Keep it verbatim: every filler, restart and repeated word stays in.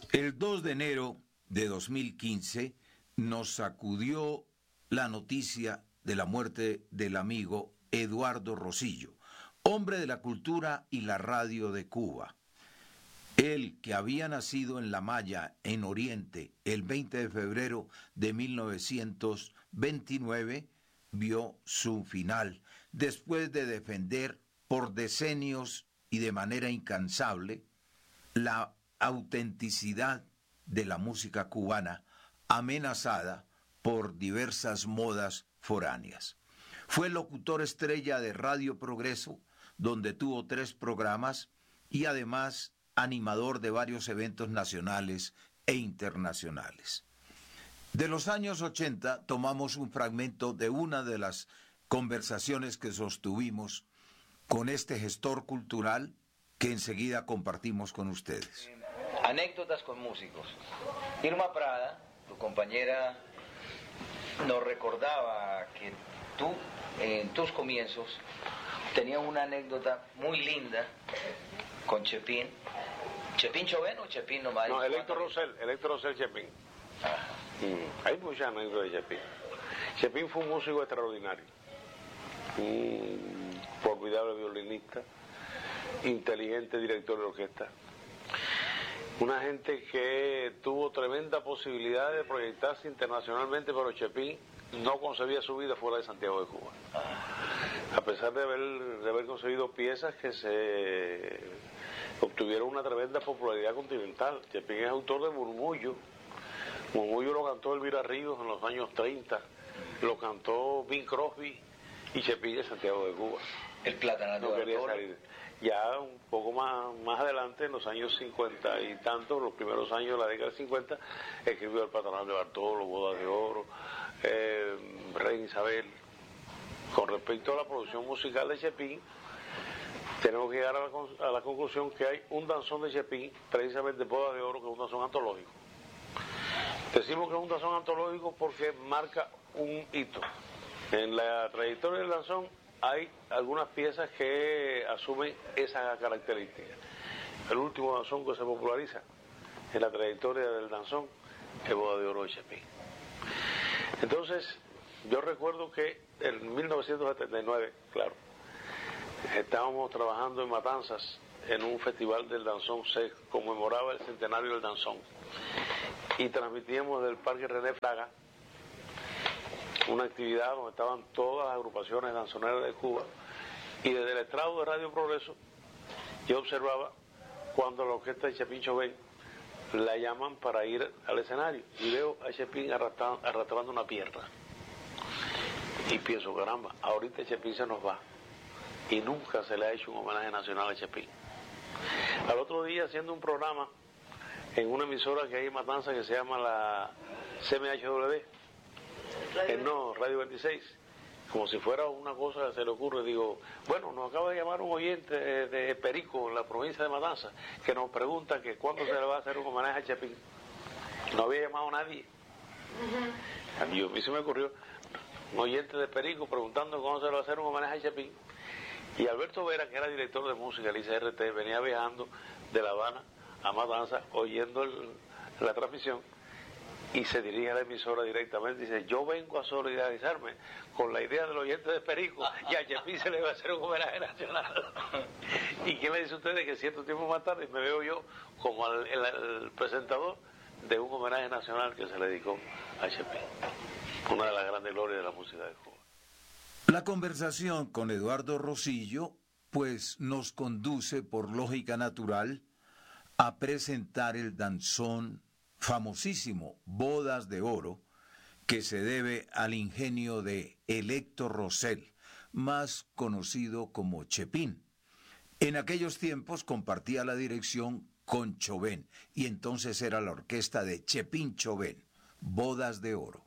El dos de enero de dos mil quince nos sacudió la noticia de la muerte del amigo Eduardo Rosillo, hombre de la cultura y la radio de Cuba. Él, que había nacido en La Maya, en Oriente, el veinte de febrero de mil novecientos veintinueve, vio su final, después de defender por decenios y de manera incansable la autenticidad de la música cubana, amenazada por diversas modas foráneas. Fue locutor estrella de Radio Progreso, donde tuvo tres programas, y además animador de varios eventos nacionales e internacionales. De los años ochenta tomamos un fragmento de una de las conversaciones que sostuvimos con este gestor cultural que enseguida compartimos con ustedes. Anécdotas con músicos. Irma Prada, tu compañera, nos recordaba que tú, en tus comienzos, tenías una anécdota muy linda con Chepín. ¿Chepín Choven o Chepín nomás? No, Electo Rosell, Electo Rosell Chepín. Ah. Mm, hay muchas anécdotas de Chepín. Chepín fue un músico extraordinario, un formidable violinista, inteligente director de orquesta, una gente que tuvo tremenda posibilidad de proyectarse internacionalmente, pero Chepín no concebía su vida fuera de Santiago de Cuba, a pesar de haber, de haber conseguido piezas que se obtuvieron una tremenda popularidad continental. Chepín es autor de Murmullo. Murmullo lo cantó Elvira Ríos en los años treinta, lo cantó Bing Crosby y Chepín de Santiago de Cuba. El Platanato no quería salir. Ya un poco más, más adelante, en los años cincuenta y tantos, los primeros años de la década del cincuenta, escribió El Patronal de Bartolo, Bodas de Oro, eh, Reina Isabel. Con respecto a la producción musical de Chepín, tenemos que llegar a la, a la conclusión que hay un danzón de Chepín, precisamente Bodas de Oro, que es un danzón antológico. Decimos que es un danzón antológico porque marca un hito. En la trayectoria del danzón hay algunas piezas que asumen esa característica. El último danzón que se populariza en la trayectoria del danzón es Bodas de Oro de Chepín. Entonces, yo recuerdo que en mil novecientos setenta y nueve, claro, estábamos trabajando en Matanzas en un festival del danzón, se conmemoraba el centenario del danzón, y transmitíamos del Parque René Fraga una actividad donde estaban todas las agrupaciones danzoneras de Cuba, y desde el estrado de Radio Progreso yo observaba cuando la orquesta de Chepín Choven la llaman para ir al escenario, y veo a Chepín arrastrando, arrastrando una pierna, y pienso, caramba, ahorita Chepín se nos va, y nunca se le ha hecho un homenaje nacional a Chepín. Al otro día, haciendo un programa en una emisora que hay en Matanza que se llama la C M H W, eh, no, Radio veintiséis, como si fuera una cosa que se le ocurre, digo, bueno, nos acaba de llamar un oyente de, de Perico, en la provincia de Matanza, que nos pregunta que cuándo se le va a hacer un homenaje a Chepín. No había llamado a nadie. A mí, a mí se me ocurrió, un oyente de Perico preguntando cuándo se le va a hacer un homenaje a Chepín. Y Alberto Vera, que era director de música del I C R T, venía viajando de La Habana a Matanza, oyendo el, la transmisión, y se dirige a la emisora directamente y dice, yo vengo a solidarizarme con la idea del oyente de Perico, y a Chepín se le va a hacer un homenaje nacional. ¿Y qué me dice ustedes? Que cierto tiempo más tarde me veo yo como el, el, el presentador de un homenaje nacional que se le dedicó a Chepín, una de las grandes glorias de la música de Cuba. La conversación con Eduardo Rosillo, pues, nos conduce por lógica natural a presentar el danzón famosísimo Bodas de Oro, que se debe al ingenio de Electo Rosell, más conocido como Chepín. En aquellos tiempos compartía la dirección con Choven, y entonces era la orquesta de Chepín Choven, Bodas de Oro.